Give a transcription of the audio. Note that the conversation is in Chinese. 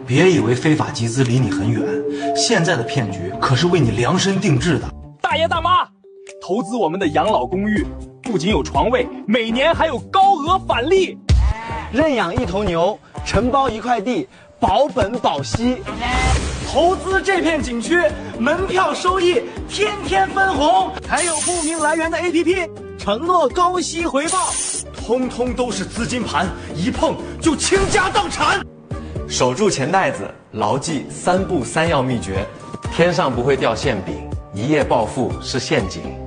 别以为非法集资离你很远，现在的骗局可是为你量身定制的。 大爷大妈，投资我们的养老公寓，不仅有床位，每年还有高额返利。 认养一头牛，承包一块地，保本保息。投资这片景区，门票收益天天分红，还有不明来源的 APP， 承诺高息回报，通通都是资金盘，一碰就倾家荡产。 守住钱袋子，牢记3不3要秘诀：天上不会掉馅饼，一夜暴富是陷阱。